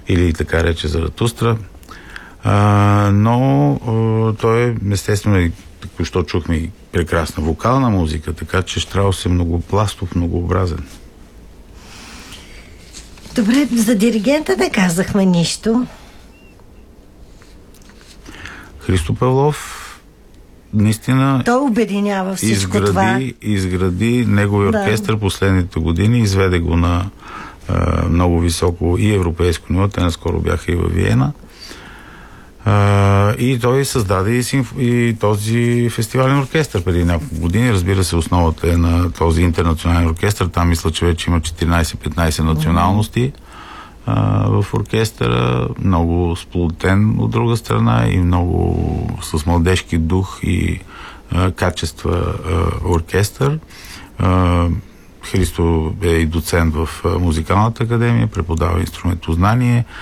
или така рече Заратустра. Но той е, естествено, и току-що чухме и прекрасна вокална музика, така че Щраус е многопластов, многообразен. Добре, за диригента не казахме нищо. Христо Павлов наистина той обединява всичко това. Изгради негови оркестър последните години, изведе го на много високо и европейско ниво. Те наскоро бяха и във Виена. И той създаде и този фестивален оркестър преди няколко години. Разбира се, основата е на този интернационален оркестър. Там мисля, че вече има 14-15 националности в оркестъра. Много сплотен от друга страна и много с младежки дух и качества оркестър. Христо е и доцент в Музикалната академия, преподава инструментознание.